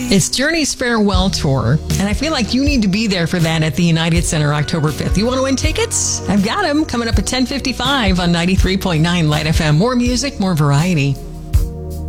It's Journey's farewell tour, and I feel like you need to be there for that at the United Center October 5th. You want to win tickets? I've got them coming up at 10:55 on 93.9 Light FM. More music, more variety.